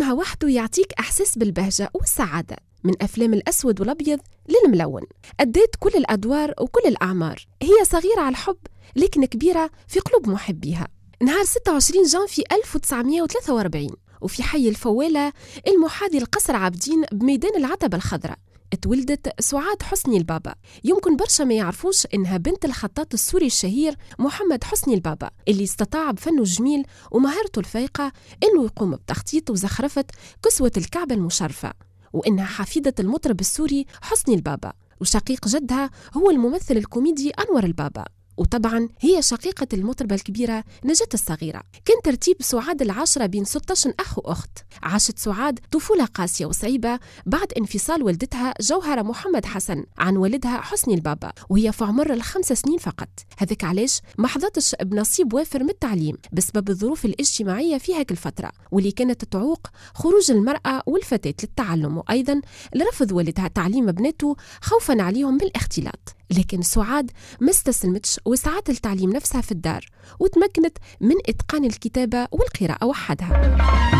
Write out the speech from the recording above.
اسمها وحده يعطيك إحساس بالبهجة والسعادة، من أفلام الأسود والأبيض للملون. أديت كل الأدوار وكل الأعمار، هي صغيرة على الحب لكن كبيرة في قلوب محبيها. نهار 26 جانفي 1943 وفي حي الفوالة المحاذي لقصر عابدين بميدان العتبة الخضراء اتولدت سعاد حسني البابا. يمكن برشا ما يعرفوش إنها بنت الخطاط السوري الشهير محمد حسني البابا، اللي استطاع بفنه الجميل ومهارته الفائقة إنه يقوم بتخطيط وزخرفة كسوة الكعبة المشرفة، وإنها حفيدة المطرب السوري حسني البابا، وشقيق جدها هو الممثل الكوميدي أنور البابا، وطبعا هي شقيقة المطربة الكبيرة نجاة الصغيرة. كان ترتيب سعاد العاشرة بين 16 أخ وأخت. عاشت سعاد طفولة قاسية وصعيبة بعد انفصال والدتها جوهرة محمد حسن عن والدها حسني البابا وهي في عمر 5 سنين فقط. هذاك علاش ما حظتش بنصيب وافر من التعليم بسبب الظروف الاجتماعية في هاك الفترة، واللي كانت تعوق خروج المرأة والفتاة للتعلم، وأيضا لرفض والدها تعليم ابنته خوفا عليهم بالاختلاط. لكن سعاد ما استسلمتش وسعت التعليم نفسها في الدار، وتمكنت من إتقان الكتابة والقراءة وحدها.